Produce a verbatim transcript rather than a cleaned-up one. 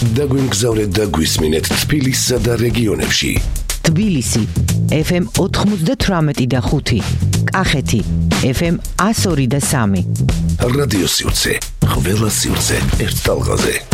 დაგვიმგზავრეთ და გვისმინეთ თბილისსა და რეგიონებში. თბილისი ეფ ემ ოთხმოცდათვრამეტი და ხუთი, კახეთი ეფ ემ ასორი და სამი. რადიო სივრცე, ყველა სივრცე ერთ ტალღაზე.